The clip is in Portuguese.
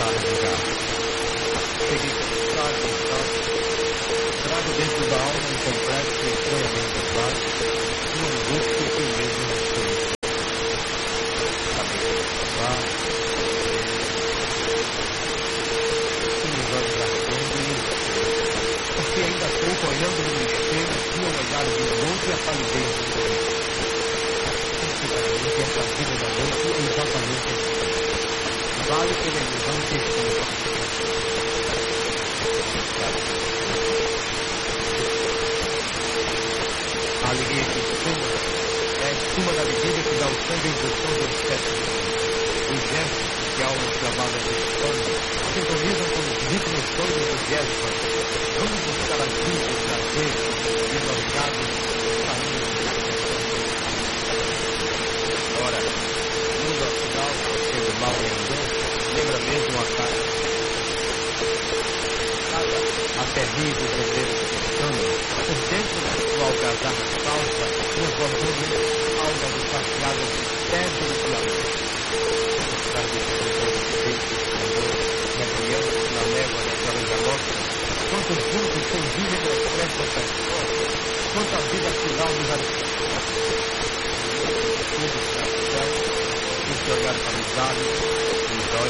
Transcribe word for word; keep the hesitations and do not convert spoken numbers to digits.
tarde já. Cheguei cansado e tal. Trago dentro da alma um complexo estranhamente claro, uma angústia que eu mesmo não sei. Cabeça ocupar, os olhos ardendo e inseguro. Porque ainda há pouco, olhando no espelho, vi o olhar de um outro e a palidez do outro. Sinceramente, essa vida da noite é exatamente assim. Vale pela ilusão que estou. A alegria que espuma é a espuma da bebida que dá o sangue em função do excesso. Os gestos que a alma inflamada se expande sintonizam com os ritmos todos do jazz. Vamos buscar a vida, o prazer, e o mercado, caminho de ora, o mundo afinal, sendo mal e engano, lembra mesmo a cara. Cada a terrível poder pulsando, por dentro da sua algazarra falsa, transformando alma de passeada de pedra e amor. Por trás desse completo de peito e esplendor, mergulhando na légua daquela galope, quantos juntos sem vida e expressa essa história, quanto a vida final dos artistas. Tudo para o céu, esse olhar para os lábios, os olhos.